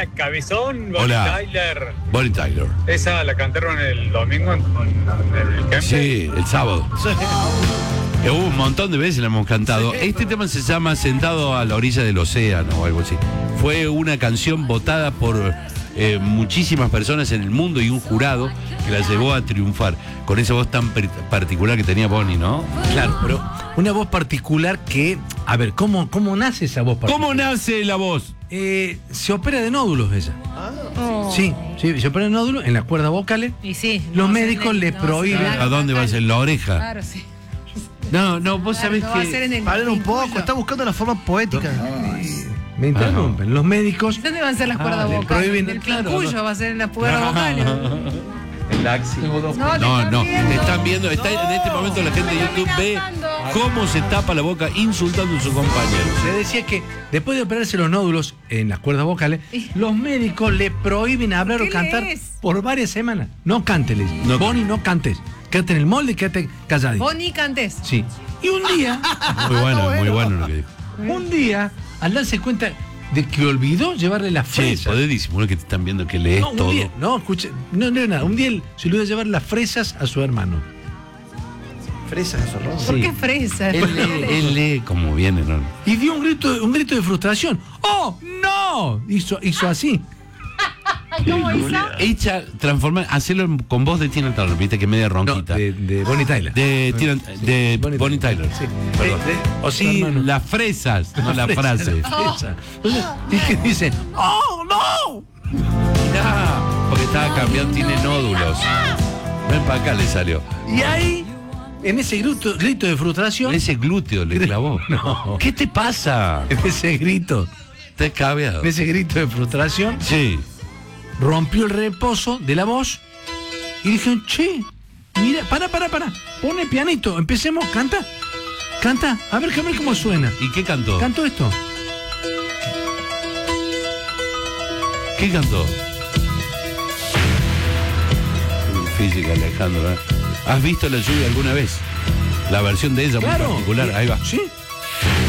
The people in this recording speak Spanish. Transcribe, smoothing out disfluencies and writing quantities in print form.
Hola, cabezón. Bonnie Hola. Tyler. Bonnie Tyler. Esa la cantaron el domingo en el Kempe. Sí, el sábado. Hubo un montón de veces la hemos cantado. Este tema se llama Sentado a la orilla del océano o algo así. Fue una canción votada por muchísimas personas en el mundo y un jurado que la llevó a triunfar. Con esa voz tan particular que tenía Bonnie, ¿no? Claro, pero una voz particular que... A ver, ¿cómo nace esa voz particular? ¿Cómo nace la voz? Se opera de nódulos ella. Sí, se opera de nódulos en las cuerdas vocales. Y sí. Los médicos les prohíben... ¿A dónde va a ser? ¿La oreja? Claro, sí. No, vos sabés No va a ser que... en el Paren un poco, pincullo. está buscando la forma poética. Me interrumpen. Los médicos... ¿Dónde van a ser las cuerdas le vocales? prohíben- En el claro, pincullo no. va a ser en las cuerdas vocales. El axi. No, Están viendo, en este momento la gente de YouTube ve cómo se tapa la boca insultando a su compañero. Se decía que después de operarse los nódulos en las cuerdas vocales, los médicos le prohíben hablar ¿Qué o cantar lees? por varias semanas. No cantes, les dicen. No. Bonnie, no cantes. Quédate en el molde y quédate calladito. Bonnie Cantés. Sí. Y un día, Muy bueno lo que dijo. al darse cuenta de que olvidó llevarle las Che, fresas. podés disimular que te están viendo que lees No, un todo. día, no, escuche, no leo nada. Un día él se olvidó de llevar las fresas a su hermano. Fresas, zorrón. ¿Por Sí. qué fresa? Él lee como viene, ¿no? Y dio un grito de frustración. ¡Oh, no! Hizo así. ¿Cómo hizo? Hecha, transformar, hacerlo con voz de Tina Turner, viste que media No, ronquita. de Bonnie Tyler. de Bonnie Tyler. Sí. Perdón. O Sí, su hermano. las fresas, no la frase. Fresa. Y que dice, ¡oh, no! Mirá, porque estaba cambiando, tiene nódulos. Ven para acá, le salió. Y ahí, en ese grito de frustración, Ese glúteo le clavó. No. ¿Qué te pasa? en ese grito de frustración, Sí. rompió el reposo de la voz y dijeron, che, mira, para, pone pianito, empecemos, canta, a ver cómo suena. ¿Y qué cantó? Canto esto. ¿Qué cantó? Física, Alejandro. ¿Eh? ¿Has visto la lluvia alguna vez? La versión de ella Claro. muy particular. Ahí va. Sí.